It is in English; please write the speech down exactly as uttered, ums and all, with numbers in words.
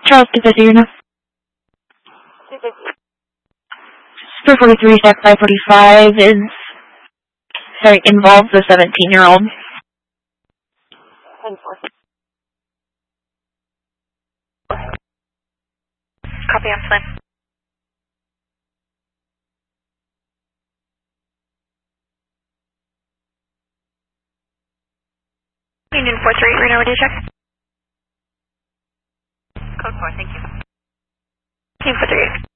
Charles, two fifty, you're now. two fifty. four forty-three, stack five forty-five is, sorry, involves the seventeen-year-old. ten four. Copy, I'm Slim. Union four three, Reno, ready to check? Code four, thank you. Team four three.